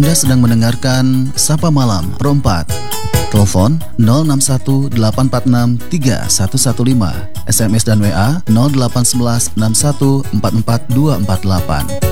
Anda sedang mendengarkan Sapa Malam Pro 4. Telepon 061-846-3115, SMS dan WA 0811 61 44 248.